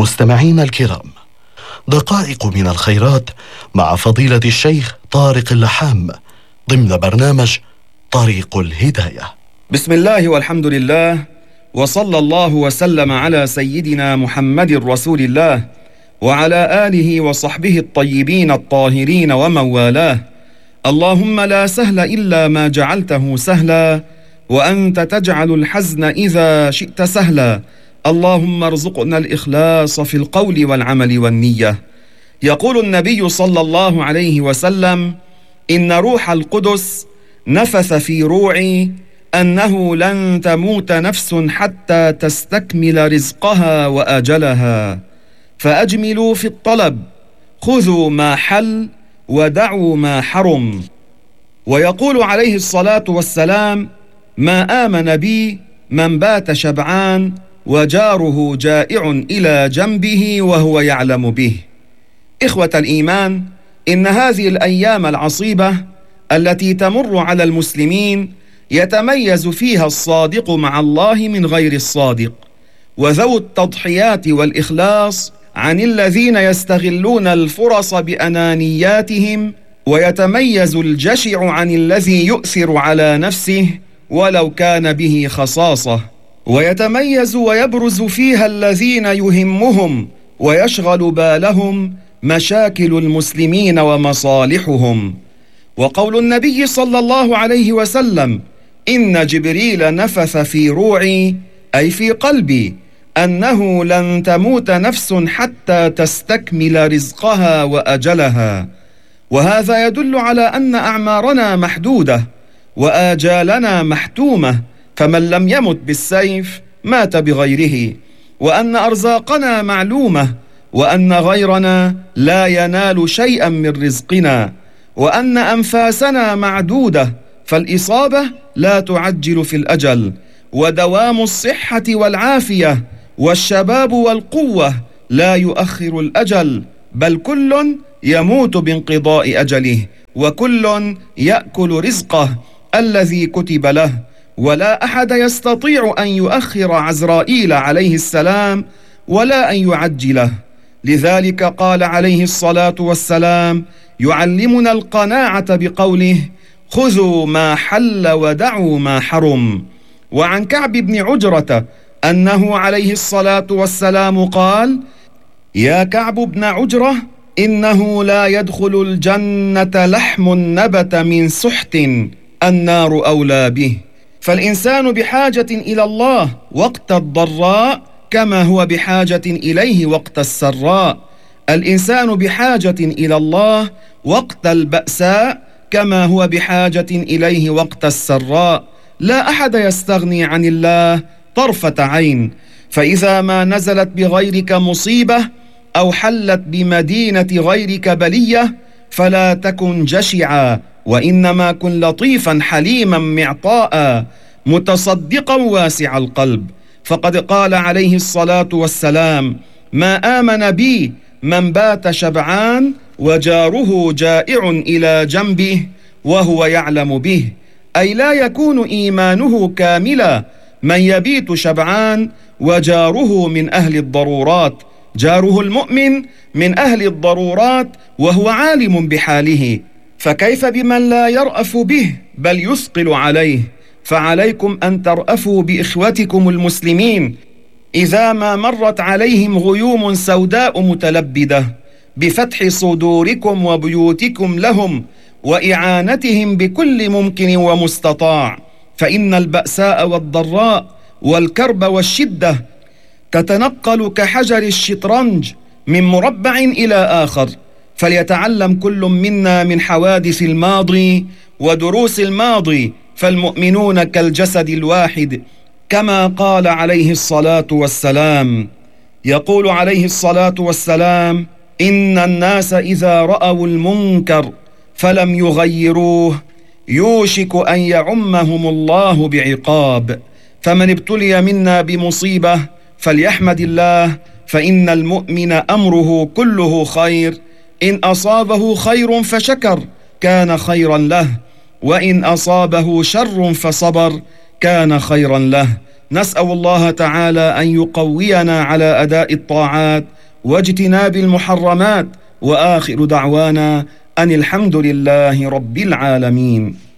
مستمعينا الكرام، دقائق من الخيرات مع فضيلة الشيخ طارق اللحام ضمن برنامج طريق الهداية. بسم الله والحمد لله، وصلى الله وسلم على سيدنا محمد رسول الله وعلى آله وصحبه الطيبين الطاهرين ومن والاه. اللهم لا سهل إلا ما جعلته سهلا، وأنت تجعل الحزن إذا شئت سهلا. اللهم ارزقنا الإخلاص في القول والعمل والنية. يقول النبي صلى الله عليه وسلم: إن روح القدس نفث في روعي أنه لن تموت نفس حتى تستكمل رزقها وأجلها، فأجملوا في الطلب، خذوا ما حل ودعوا ما حرم. ويقول عليه الصلاة والسلام: ما آمن بي من بات شبعان وجاره جائع إلى جنبه وهو يعلم به. إخوة الإيمان، إن هذه الأيام العصيبة التي تمر على المسلمين يتميز فيها الصادق مع الله من غير الصادق، وذو التضحيات والإخلاص عن الذين يستغلون الفرص بأنانياتهم، ويتميز الجشع عن الذي يؤثر على نفسه ولو كان به خصاصة، ويتميز ويبرز فيها الذين يهمهم ويشغل بالهم مشاكل المسلمين ومصالحهم. وقول النبي صلى الله عليه وسلم: إن جبريل نفث في روعي، أي في قلبي، أنه لن تموت نفس حتى تستكمل رزقها وأجلها. وهذا يدل على أن أعمارنا محدودة وآجالنا محتومة، فمن لم يمت بالسيف مات بغيره، وأن أرزاقنا معلومة، وأن غيرنا لا ينال شيئا من رزقنا، وأن أنفاسنا معدودة، فالإصابة لا تعجل في الأجل، ودوام الصحة والعافية والشباب والقوة لا يؤخر الأجل، بل كل يموت بانقضاء أجله، وكل يأكل رزقه الذي كتب له، ولا أحد يستطيع أن يؤخر عزرائيل عليه السلام ولا أن يعجله. لذلك قال عليه الصلاة والسلام يعلمنا القناعة بقوله: خذوا ما حل ودعوا ما حرم. وعن كعب بن عجرة أنه عليه الصلاة والسلام قال: يا كعب بن عجرة، إنه لا يدخل الجنة لحم نبت من سحت، النار أولى به. فالإنسان بحاجة إلى الله وقت الضراء كما هو بحاجة إليه وقت السراء. الإنسان بحاجة إلى الله وقت البأساء كما هو بحاجة إليه وقت السراء. لا أحد يستغني عن الله طرفة عين، فإذا ما نزلت بغيرك مصيبة أو حلت بمدينة غيرك بلية فلا تكن جشعا، وإنما كن لطيفا حليما معطاء متصدقا واسع القلب. فقد قال عليه الصلاة والسلام: ما آمن بي من بات شبعان وجاره جائع إلى جنبه وهو يعلم به، أي لا يكون إيمانه كاملا من يبيت شبعان وجاره من أهل الضرورات. جاره المؤمن من أهل الضرورات وهو عالم بحاله، فكيف بمن لا يرأف به بل يثقل عليه؟ فعليكم أن ترأفوا بإخوتكم المسلمين إذا ما مرت عليهم غيوم سوداء متلبدة، بفتح صدوركم وبيوتكم لهم وإعانتهم بكل ممكن ومستطاع، فإن البأساء والضراء والكرب والشدة تتنقل كحجر الشطرنج من مربع إلى آخر. فليتعلم كل منا من حوادث الماضي ودروس الماضي، فالمؤمنون كالجسد الواحد، كما قال عليه الصلاة والسلام. يقول عليه الصلاة والسلام: إن الناس إذا رأوا المنكر فلم يغيروه يوشك أن يعمهم الله بعقاب. فمن ابتلي منا بمصيبة فليحمد الله، فإن المؤمن أمره كله خير، إن أصابه خير فشكر كان خيرا له، وإن أصابه شر فصبر كان خيرا له. نسأل الله تعالى أن يقوينا على أداء الطاعات واجتناب المحرمات، وآخر دعوانا أن الحمد لله رب العالمين.